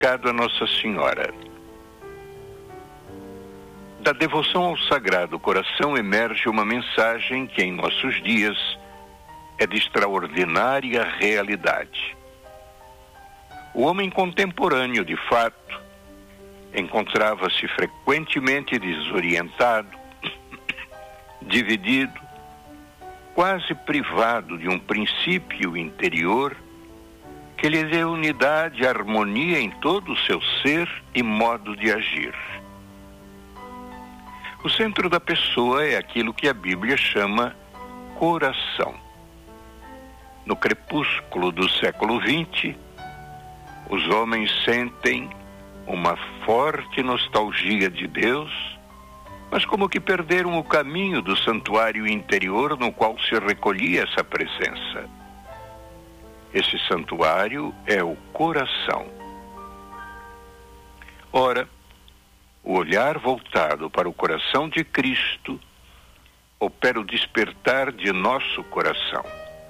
dedicado a Nossa Senhora. Da devoção ao Sagrado Coração emerge uma mensagem que em nossos dias é de extraordinária realidade. O homem contemporâneo, de fato, encontrava-se frequentemente desorientado, dividido, quase privado de um princípio interior que lhe dê unidade e harmonia em todo o seu ser e modo de agir. O centro da pessoa é aquilo que a Bíblia chama coração. No crepúsculo do século XX, os homens sentem uma forte nostalgia de Deus, mas como que perderam o caminho do santuário interior no qual se recolhia essa presença. Esse santuário é o coração. Ora, o olhar voltado para o coração de Cristo opera o despertar de nosso coração.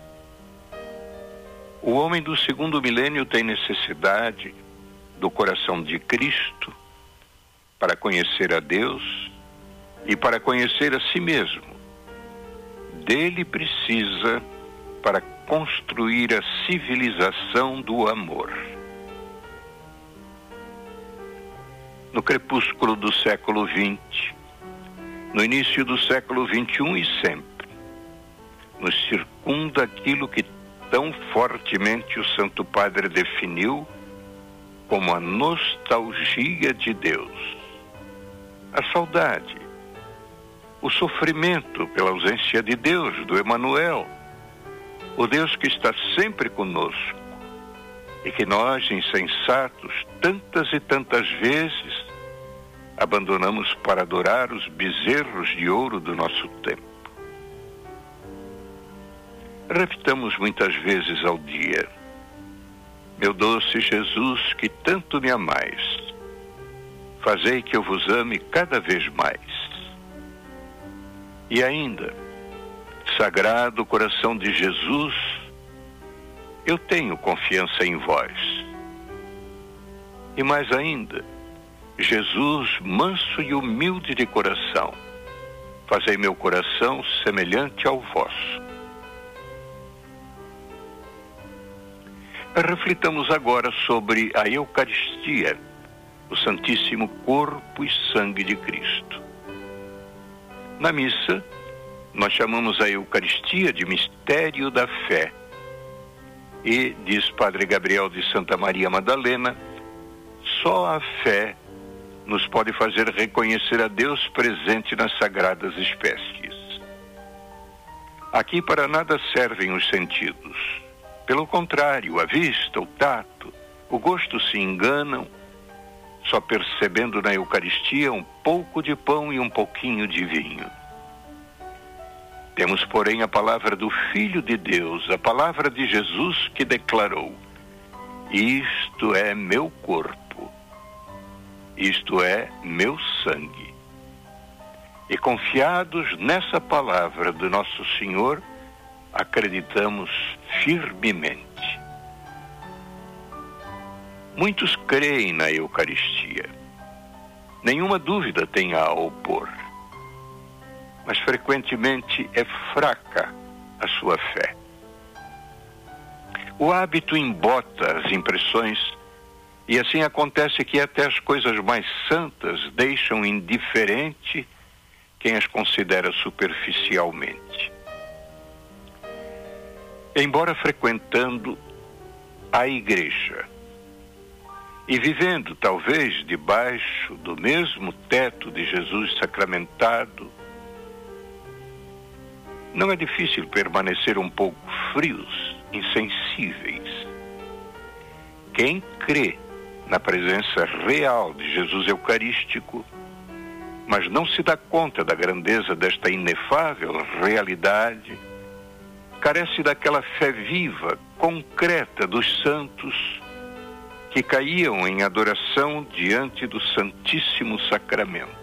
O homem do segundo milênio tem necessidade do coração de Cristo para conhecer a Deus e para conhecer a si mesmo. Dele precisa para construir a civilização do amor. No crepúsculo do século XX, no início do século XXI e sempre, nos circunda aquilo que tão fortemente o Santo Padre definiu como a nostalgia de Deus, a saudade, o sofrimento pela ausência de Deus, do Emanuel, o Deus que está sempre conosco e que nós, insensatos, tantas e tantas vezes abandonamos para adorar os bezerros de ouro do nosso tempo. Repitamos muitas vezes ao dia: meu doce Jesus, que tanto me amais, fazei que eu vos ame cada vez mais. E ainda, Sagrado Coração de Jesus, eu tenho confiança em vós. E mais ainda, Jesus, manso e humilde de coração, fazei meu coração semelhante ao vosso. Reflitamos agora sobre a Eucaristia, o Santíssimo Corpo e Sangue de Cristo. Na missa, nós chamamos a Eucaristia de mistério da fé. E, diz Padre Gabriel de Santa Maria Madalena, só a fé nos pode fazer reconhecer a Deus presente nas sagradas espécies. Aqui para nada servem os sentidos. Pelo contrário, a vista, o tato, o gosto se enganam, só percebendo na Eucaristia um pouco de pão e um pouquinho de vinho. Temos, porém, a palavra do Filho de Deus, a palavra de Jesus que declarou: isto é meu corpo, isto é meu sangue. E confiados nessa palavra do nosso Senhor, acreditamos firmemente. Muitos creem na Eucaristia. Nenhuma dúvida tem a opor. Mas frequentemente é fraca a sua fé. O hábito embota as impressões e assim acontece que até as coisas mais santas deixam indiferente quem as considera superficialmente. Embora frequentando a igreja e vivendo talvez debaixo do mesmo teto de Jesus sacramentado, não é difícil permanecer um pouco frios, insensíveis. Quem crê na presença real de Jesus Eucarístico, mas não se dá conta da grandeza desta inefável realidade, carece daquela fé viva, concreta dos santos que caíam em adoração diante do Santíssimo Sacramento.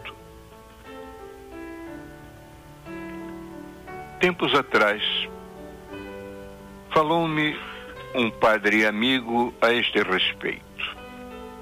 Tempos atrás, falou-me um padre amigo a este respeito.